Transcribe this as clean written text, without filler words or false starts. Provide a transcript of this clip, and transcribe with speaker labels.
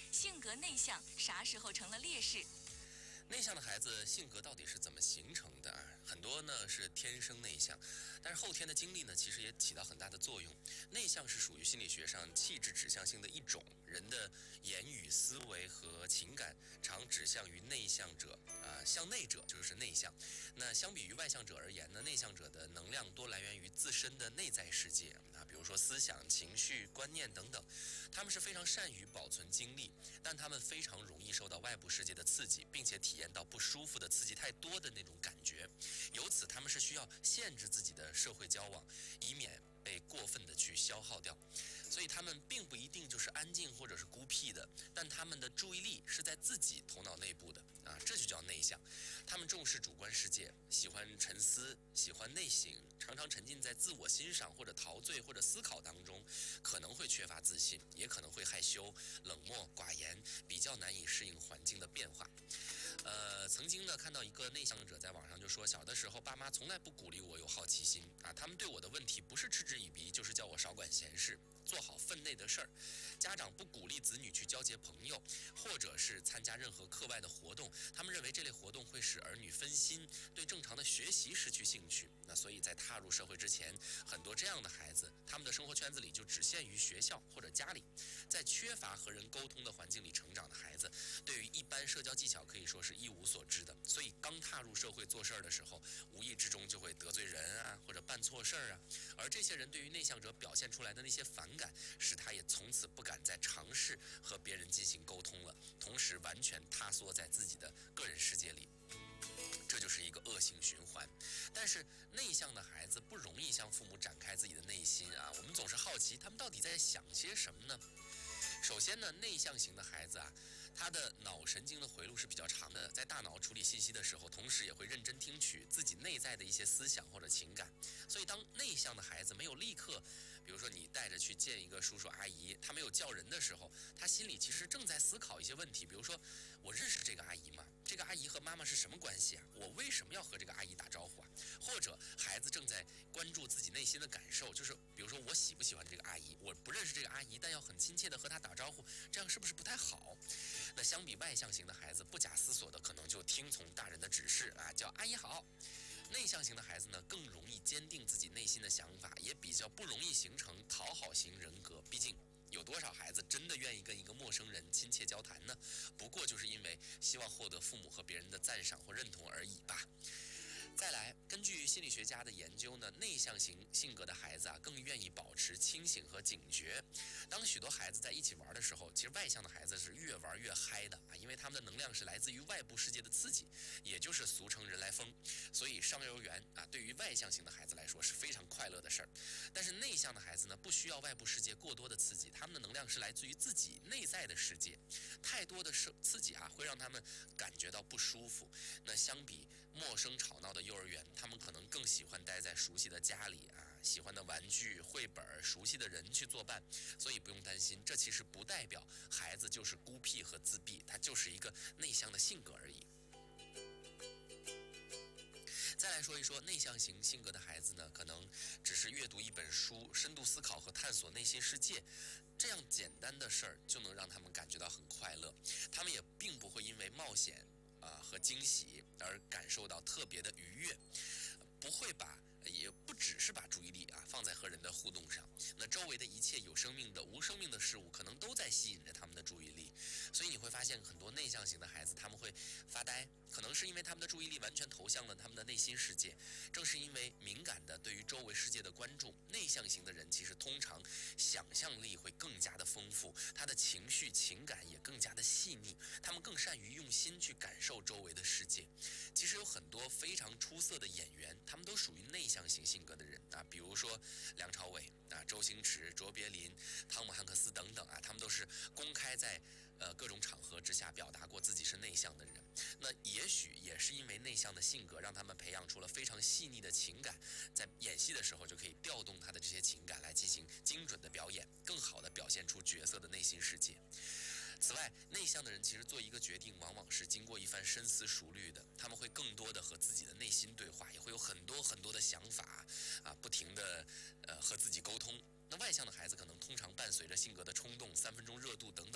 Speaker 1: 性格内向啥时候成了劣势？
Speaker 2: 内向的孩子性格到底是怎么形成的啊？很多呢是天生内向，但是后天的经历呢，其实也起到很大的作用。内向是属于心理学上气质指向性的一种，人的言语、思维和情感常指向于内向者向内者就是内向。那相比于外向者而言呢，内向者的能量多来源于自身的内在世界啊，比如说思想、情绪、观念等等，他们是非常善于保存精力，但他们非常容易受到外部世界的刺激，并且体验到不舒服的刺激太多的那种感觉，由此他们是需要限制自己的社会交往，以免被过分的去消耗掉。所以他们并不一定就是安静或者是孤僻的，但他们的注意力是在自己头脑内部的啊，这就叫内向。他们重视主观世界，喜欢沉思，喜欢内省，常常沉浸在自我欣赏或者陶醉或者思考当中，可能会缺乏自信，也可能会害羞、冷漠、寡言，比较难以适应环境的变化。曾经呢看到一个内向者在网上就说，小的时候爸妈从来不鼓励我有好奇心啊，他们对我的问题不是嗤之以鼻，就是叫我少管闲事，做好分内的事儿。家长不鼓励子女去交结朋友，或者是参加任何课外的活动，他们认为这类活动会使儿女分心，对正常的学习失去兴趣。那所以在踏入社会之前，很多这样的孩子，他们的生活圈子里就只限于学校或者家里，在缺乏和人沟通的环境里成长的孩子，对于一般社交技巧可以说是一无所知的，所以刚踏入社会做事儿的时候，无意之中就会得罪人啊，或者办错事儿啊。而这些人对于内向者表现出来的那些反感，使他也从此不敢再尝试和别人进行沟通了，同时完全塌缩在自己的个人世界里。这就是一个恶性循环。但是内向的孩子不容易向父母展开自己的内心啊，我们总是好奇他们到底在想些什么呢？首先呢，内向型的孩子啊，他的脑神经的回路是比较长的，在大脑处理信息的时候，同时也会认真听取自己内在的一些思想或者情感。所以当内向的孩子没有立刻，比如说你带着去见一个叔叔阿姨，他没有叫人的时候，他心里其实正在思考一些问题，比如说我认识这个阿姨吗？这个阿姨和妈妈是什么关系啊？我为什么要和这个阿姨打招呼啊？或者孩子正在关注自己内心的感受，就是比如说我喜不喜欢这个阿姨，我不认识这个阿姨，但要很亲切的和她打招呼，这样是不是不太好？那相比外向型的孩子，不假思索的可能就听从大人的指示啊，叫阿姨好。内向型的孩子呢，更容易坚定自己内心的想法，也比较不容易形成讨好型人格。毕竟有多少孩子真的愿意跟一个陌生人亲切交谈呢？不过就是因为希望获得父母和别人的赞赏或认同而已吧。再来，根据心理学家的研究呢，内向型性格的孩子啊，更愿意保持清醒和警觉。当许多孩子在一起玩的时候，其实外向的孩子是越玩越嗨的啊，因为他们的能量是来自于外部世界的刺激，也就是俗称人来疯。所以上幼儿园啊，对于外向型的孩子来说是非常快乐的事儿。但是内向的孩子呢，不需要外部世界过多的刺激，他们的能量是来自于自己内在的世界。太多的刺激啊，会让他们感觉到不舒服。那相比陌生吵闹的幼儿园，他们可能更喜欢待在熟悉的家里啊，喜欢的玩具、绘本、熟悉的人去作伴。所以不用担心，这其实不代表孩子就是孤僻和自闭，他就是一个内向的性格而已。再来说一说内向型性格的孩子呢，可能只是阅读一本书，深度思考和探索内心世界，这样简单的事儿就能让他们感觉到很快乐。他们也并不会因为冒险和惊喜而感受到特别的愉悦，不会也不只是把注意力放在和人的互动上，那周围的一切有生命的、无生命的事物，可能都在吸引着他们的注意力。所以你会发现，很多内向型的孩子他们会发呆，可能是因为他们的注意力完全投向了他们的内心世界。正是因为敏感的对于周围世界的关注，内向型的人其实通常想象力会更加的丰富，他的情绪情感也更加的细腻，他们更善于用心去感受周围的世界。其实有很多非常出色的演员，他们都属于内向型性格的人啊，比如说梁朝伟啊、周星驰、卓别林、汤姆汉克斯等等啊，他们都是公开在各种场合之下表达过自己是内向的人。那也许也是因为内向的性格，让他们培养出了非常细腻的情感，在演戏的时候就可以调动他的这些情感来进行精准的表演，更好的表现出角色的内心世界。此外，内向的人其实做一个决定，往往是经过一番深思熟虑的，他们会更多的和自己的内心对话，也会有很多很多的想法不停的和自己沟通。那外向的孩子可能通常伴随着性格的冲动、3分钟热度等等